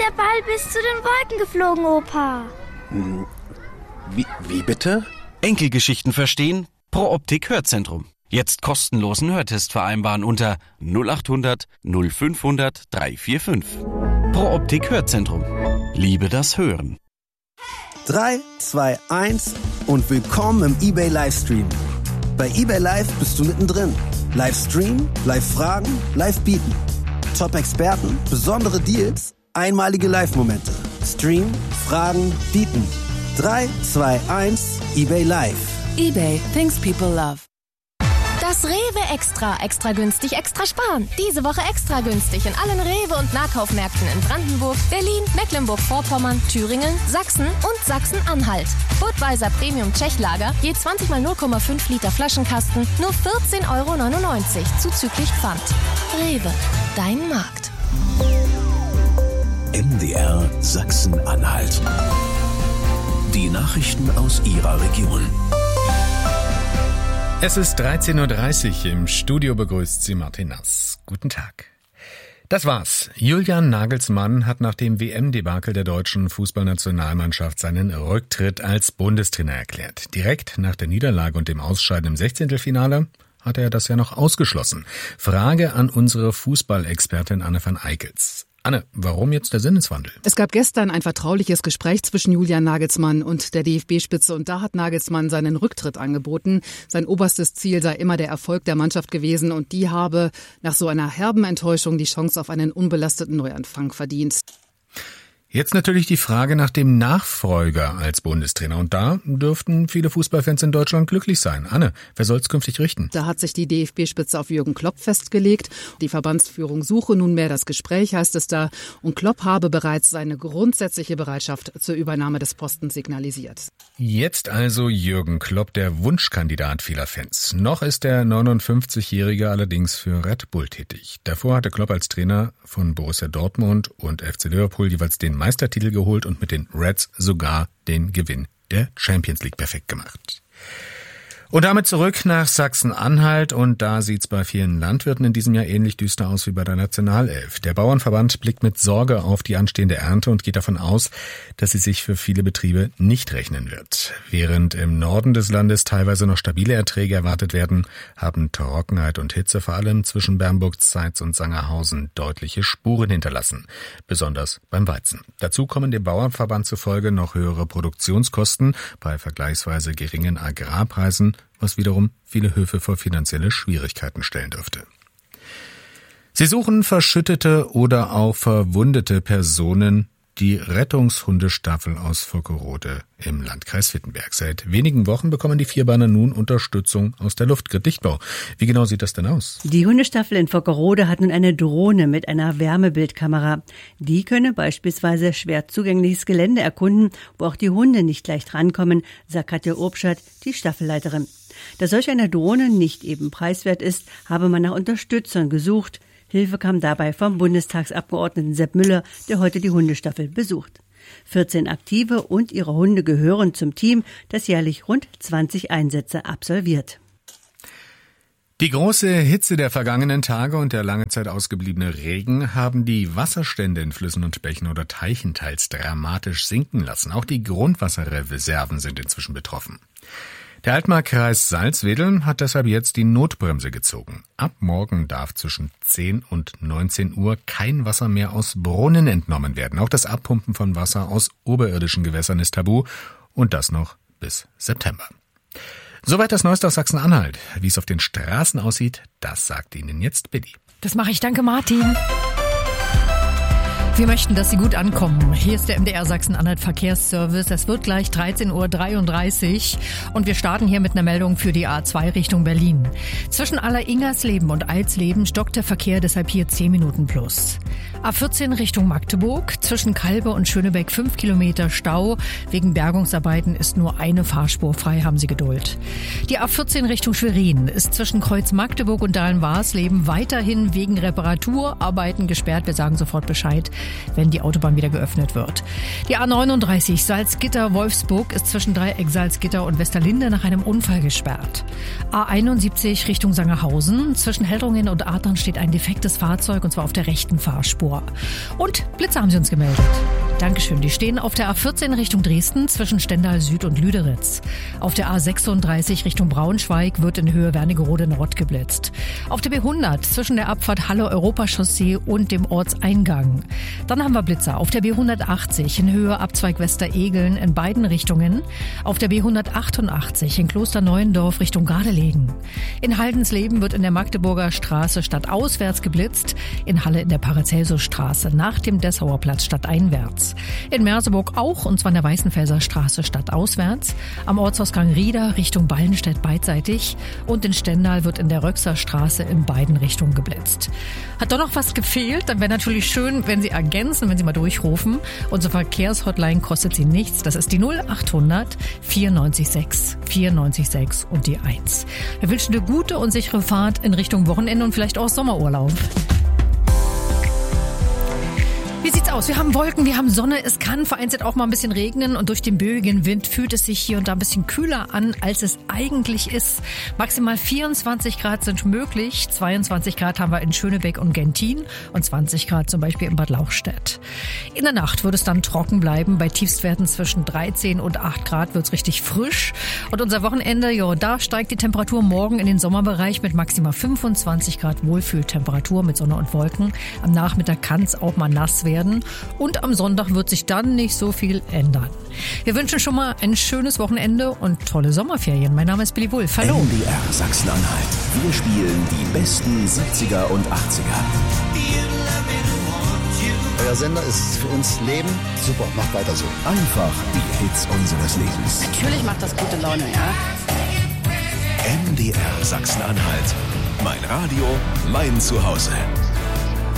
der Ball bis zu den Wolken geflogen, Opa. Wie bitte? Enkelgeschichten verstehen? Pro Optik Hörzentrum. Jetzt kostenlosen Hörtest vereinbaren unter 0800 0500 345. Pro Optik Hörzentrum. Liebe das Hören. 3, 2, 1 und willkommen im eBay Livestream. Bei eBay Live bist du mittendrin. Livestream, Live-Fragen, Live-Bieten. Top-Experten, besondere Deals, einmalige Live-Momente. Stream, Fragen, Bieten. 3, 2, 1, eBay Live. eBay, things people love. Das Rewe Extra günstig, extra sparen. Diese Woche extra günstig in allen Rewe- und Nahkaufmärkten in Brandenburg, Berlin, Mecklenburg-Vorpommern, Thüringen, Sachsen und Sachsen-Anhalt. Budweiser Premium Tschechlager, je 20 mal 0,5 Liter Flaschenkasten, nur 14,99 € zuzüglich Pfand. Rewe, dein Markt. MDR Sachsen-Anhalt. Die Nachrichten aus Ihrer Region. Es ist 13:30 Uhr. Im Studio begrüßt Sie Martin Nass. Guten Tag. Das war's. Julian Nagelsmann hat nach dem WM-Debakel der deutschen Fußballnationalmannschaft seinen Rücktritt als Bundestrainer erklärt. Direkt nach der Niederlage und dem Ausscheiden im 16. hatte er das ja noch ausgeschlossen. Frage an unsere Fußballexpertin Anne van Eickels. Anne, warum jetzt der Sinneswandel? Es gab gestern ein vertrauliches Gespräch zwischen Julian Nagelsmann und der DFB-Spitze und da hat Nagelsmann seinen Rücktritt angeboten. Sein oberstes Ziel sei immer der Erfolg der Mannschaft gewesen und die habe nach so einer herben Enttäuschung die Chance auf einen unbelasteten Neuanfang verdient. Jetzt natürlich die Frage nach dem Nachfolger als Bundestrainer. Und da dürften viele Fußballfans in Deutschland glücklich sein. Anne, wer soll's künftig richten? Da hat sich die DFB-Spitze auf Jürgen Klopp festgelegt. Die Verbandsführung suche nunmehr das Gespräch, heißt es da. Und Klopp habe bereits seine grundsätzliche Bereitschaft zur Übernahme des Postens signalisiert. Jetzt also Jürgen Klopp, der Wunschkandidat vieler Fans. Noch ist der 59-Jährige allerdings für Red Bull tätig. Davor hatte Klopp als Trainer von Borussia Dortmund und FC Liverpool jeweils den Meistertitel geholt und mit den Reds sogar den Gewinn der Champions League perfekt gemacht. Und damit zurück nach Sachsen-Anhalt und da sieht's bei vielen Landwirten in diesem Jahr ähnlich düster aus wie bei der Nationalelf. Der Bauernverband blickt mit Sorge auf die anstehende Ernte und geht davon aus, dass sie sich für viele Betriebe nicht rechnen wird. Während im Norden des Landes teilweise noch stabile Erträge erwartet werden, haben Trockenheit und Hitze vor allem zwischen Bernburg, Zeitz und Sangerhausen deutliche Spuren hinterlassen, besonders beim Weizen. Dazu kommen dem Bauernverband zufolge noch höhere Produktionskosten bei vergleichsweise geringen Agrarpreisen, was wiederum viele Höfe vor finanzielle Schwierigkeiten stellen dürfte. Sie suchen verschüttete oder auch verwundete Personen. Die Rettungshundestaffel aus Volkerode im Landkreis Wittenberg. Seit wenigen Wochen bekommen die Vierbeiner nun Unterstützung aus der Luftgrid Dichtbau. Wie genau sieht das denn aus? Die Hundestaffel in Volkerode hat nun eine Drohne mit einer Wärmebildkamera. Die könne beispielsweise schwer zugängliches Gelände erkunden, wo auch die Hunde nicht leicht rankommen, sagt Katja Urbschat, die Staffelleiterin. Da solch eine Drohne nicht eben preiswert ist, habe man nach Unterstützern gesucht. Hilfe kam dabei vom Bundestagsabgeordneten Sepp Müller, der heute die Hundestaffel besucht. 14 Aktive und ihre Hunde gehören zum Team, das jährlich rund 20 Einsätze absolviert. Die große Hitze der vergangenen Tage und der lange Zeit ausgebliebene Regen haben die Wasserstände in Flüssen und Bächen oder Teichen teils dramatisch sinken lassen. Auch die Grundwasserreserven sind inzwischen betroffen. Der Altmark-Kreis Salzwedel hat deshalb jetzt die Notbremse gezogen. Ab morgen darf zwischen 10 und 19 Uhr kein Wasser mehr aus Brunnen entnommen werden. Auch das Abpumpen von Wasser aus oberirdischen Gewässern ist tabu und das noch bis September. Soweit das Neueste aus Sachsen-Anhalt. Wie es auf den Straßen aussieht, das sagt Ihnen jetzt Billy. Das mache ich, danke Martin. Wir möchten, dass Sie gut ankommen. Hier ist der MDR Sachsen-Anhalt Verkehrsservice. Es wird gleich 13:33 Uhr und wir starten hier mit einer Meldung für die A2 Richtung Berlin. Zwischen Aller-Ingersleben und Alsleben stockt der Verkehr, deshalb hier 10 Minuten plus. A14 Richtung Magdeburg. Zwischen Kalbe und Schönebeck 5 Kilometer Stau. Wegen Bergungsarbeiten ist nur eine Fahrspur frei, haben Sie Geduld. Die A14 Richtung Schwerin ist zwischen Kreuz Magdeburg und Dahlen-Warsleben weiterhin wegen Reparaturarbeiten gesperrt. Wir sagen sofort Bescheid. wenn die Autobahn wieder geöffnet wird. Die A39 Salzgitter-Wolfsburg ist zwischen Dreieck Salzgitter und Westerlinde nach einem Unfall gesperrt. A71 Richtung Sangerhausen. Zwischen Heldringen und Adern steht ein defektes Fahrzeug, und zwar auf der rechten Fahrspur. Und Blitzer haben sie uns gemeldet. Dankeschön. Die stehen auf der A14 Richtung Dresden zwischen Stendal Süd und Lüderitz. Auf der A36 Richtung Braunschweig wird in Höhe Wernigerode Nord geblitzt. Auf der B100 zwischen der Abfahrt Halle-Europachaussee und dem Ortseingang. Dann haben wir Blitzer auf der B180 in Höhe Abzweig Westeregeln in beiden Richtungen. Auf der B188 in Klosterneuendorf Richtung Gardelegen. In Haldensleben wird in der Magdeburger Straße stadtauswärts geblitzt. In Halle in der Paracelsus-Straße nach dem Dessauer Platz stadteinwärts. In Merseburg auch, und zwar in der Weißenfelser Straße stadtauswärts. Am Ortsausgang Rieder Richtung Ballenstedt beidseitig. Und in Stendal wird in der Röxer Straße in beiden Richtungen geblitzt. Hat doch noch was gefehlt? Dann wäre natürlich schön, wenn Sie ergänzen, wenn Sie mal durchrufen. Unsere Verkehrshotline kostet Sie nichts. Das ist die 0800 94 6 und die 1. Wir wünschen eine gute und sichere Fahrt in Richtung Wochenende und vielleicht auch Sommerurlaub. Wie sieht's aus? Wir haben Wolken, wir haben Sonne. Es kann vereinzelt auch mal ein bisschen regnen und durch den böigen Wind fühlt es sich hier und da ein bisschen kühler an, als es eigentlich ist. Maximal 24 Grad sind möglich. 22 Grad haben wir in Schönebeck und Gentin und 20 Grad zum Beispiel in Bad Lauchstädt. In der Nacht wird es dann trocken bleiben. Bei Tiefstwerten zwischen 13 und 8 Grad wird's richtig frisch. Und unser Wochenende, ja, da steigt die Temperatur morgen in den Sommerbereich mit maximal 25 Grad Wohlfühltemperatur mit Sonne und Wolken. Am Nachmittag kann's auch mal nass werden. Und am Sonntag wird sich dann nicht so viel ändern. Wir wünschen schon mal ein schönes Wochenende und tolle Sommerferien. Mein Name ist Billy Wulff. Hallo. NDR Sachsen-Anhalt. Wir spielen die besten 70er und 80er. Euer Sender ist für uns Leben. Super, macht weiter so. Einfach die Hits unseres Lebens. Natürlich macht das gute Laune, ja. NDR Sachsen-Anhalt. Mein Radio, mein Zuhause.